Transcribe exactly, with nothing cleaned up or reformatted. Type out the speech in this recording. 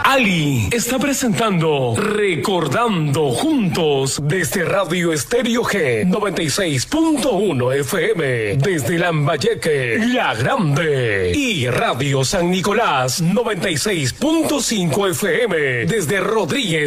Ali está presentando Recordando Juntos desde Radio Estéreo G noventa y seis punto uno F M, desde Lambayeque, La Grande, y Radio San Nicolás noventa y seis punto cinco F M desde Rodríguez.